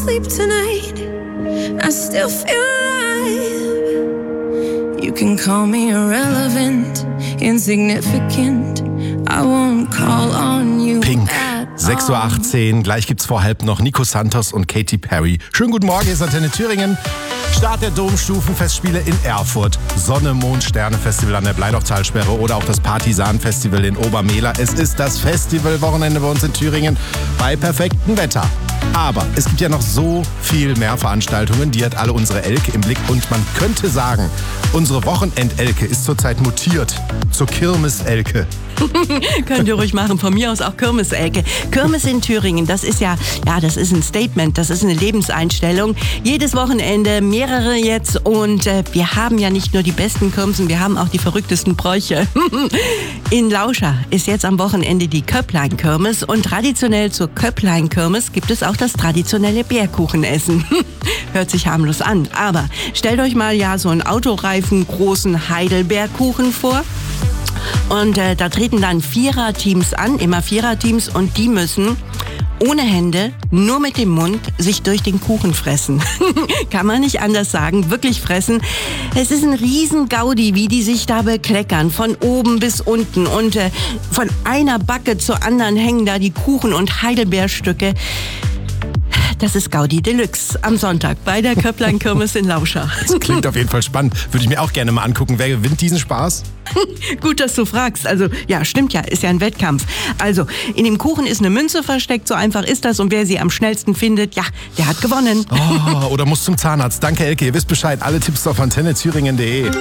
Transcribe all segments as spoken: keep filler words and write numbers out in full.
sleep tonight, I still feel alive. You can call me irrelevant, insignificant, I won't call on you. Pink, sechs Uhr achtzehn, gleich gibt's vor halb noch Nico Santos und Katy Perry. Schönen guten Morgen, hier ist Antenne Thüringen. Start der Domstufenfestspiele in Erfurt, Sonne, Mond, Sterne Festival an der Bleidorf-Talsperre oder auch das Partisan-Festival in Obermehler. Es ist das Festivalwochenende bei uns in Thüringen bei perfektem Wetter. Aber es gibt ja noch so viel mehr Veranstaltungen, die hat alle unsere Elke im Blick. Und man könnte sagen, unsere Wochenend-Elke ist zurzeit mutiert zur Kirmes-Elke. Könnt ihr ruhig machen, von mir aus auch Kirmes-Elke. Kirmes in Thüringen, das ist ja, ja, das ist ein Statement, das ist eine Lebenseinstellung. Jedes Wochenende mehrere jetzt und äh, wir haben ja nicht nur die besten Kirmesen, wir haben auch die verrücktesten Bräuche. In Lauscha ist jetzt am Wochenende die Köpplein-Kirmes und traditionell zur Köpplein-Kirmes gibt es auch das traditionelle Bärkuchenessen. Hört sich harmlos an, aber stellt euch mal ja so einen Autoreifen großen Heidelbeerkuchen vor. Und äh, da treten dann Viererteams an, immer Viererteams, und die müssen ohne Hände, nur mit dem Mund, sich durch den Kuchen fressen. Kann man nicht anders sagen, wirklich fressen. Es ist ein Riesen-Gaudi, wie die sich da bekleckern, von oben bis unten. Und äh, von einer Backe zur anderen hängen da die Kuchen und Heidelbeerstücke. Das ist Gaudi Deluxe am Sonntag bei der Köpplein-Kirmes in Lauscha. Das klingt auf jeden Fall spannend. Würde ich mir auch gerne mal angucken. Wer gewinnt diesen Spaß? Gut, dass du fragst. Also, ja, stimmt ja, ist ja ein Wettkampf. Also, in dem Kuchen ist eine Münze versteckt, so einfach ist das. Und wer sie am schnellsten findet, ja, der hat gewonnen. Oh, oder muss zum Zahnarzt. Danke, Elke. Ihr wisst Bescheid. Alle Tipps auf antenne thüringen punkt de.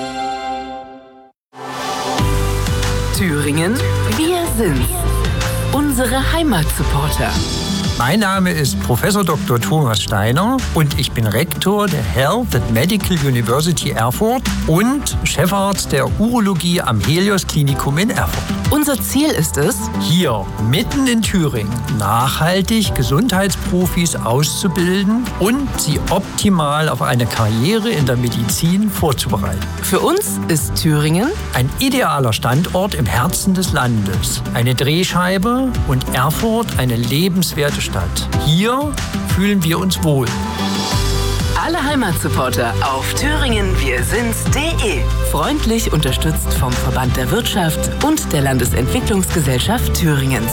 Thüringen, wir sind's. Unsere Heimatsupporter. Mein Name ist Professor Doktor Thomas Steiner und ich bin Rektor der Health and Medical University Erfurt und Chefarzt der Urologie am Helios Klinikum in Erfurt. Unser Ziel ist es, hier mitten in Thüringen nachhaltig Gesundheitsprofis auszubilden und sie optimal auf eine Karriere in der Medizin vorzubereiten. Für uns ist Thüringen ein idealer Standort im Herzen des Landes, eine Drehscheibe und Erfurt eine lebenswerte Stadt. Hier fühlen wir uns wohl. Alle Heimatsupporter auf thüringen wir sind's punkt de. Freundlich unterstützt vom Verband der Wirtschaft und der Landesentwicklungsgesellschaft Thüringens.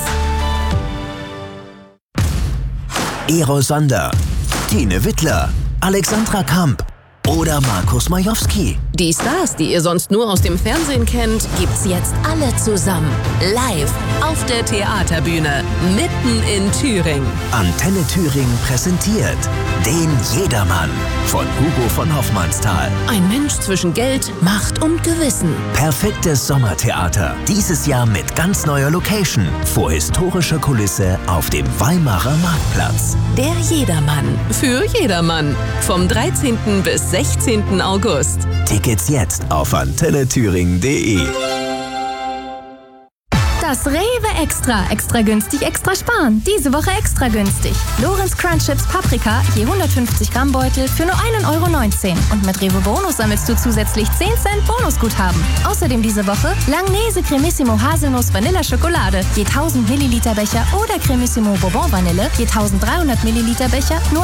Eros Sander, Tine Wittler, Alexandra Kamp oder Markus Majowski. Die Stars, die ihr sonst nur aus dem Fernsehen kennt, gibt's jetzt alle zusammen. Live auf der Theaterbühne, mitten in Thüringen. Antenne Thüringen präsentiert den Jedermann von Hugo von Hoffmannsthal. Ein Mensch zwischen Geld, Macht und Gewissen. Perfektes Sommertheater. Dieses Jahr mit ganz neuer Location. Vor historischer Kulisse auf dem Weimarer Marktplatz. Der Jedermann. Für jedermann. Vom dreizehnten bis sechzehnten August. Tickets jetzt auf antenne thüringen punkt de. Das Rewe Extra. Extra günstig, extra sparen. Diese Woche extra günstig. Lorenz Crunch Chips Paprika, je hundertfünfzig Gramm Beutel für nur ein Euro neunzehn. Und mit Rewe Bonus sammelst du zusätzlich zehn Cent Bonusguthaben. Außerdem diese Woche Langnese Cremissimo Haselnuss Vanilla Schokolade, je tausend Milliliter Becher oder Cremissimo Bourbon Vanille, je dreizehnhundert Milliliter Becher, nur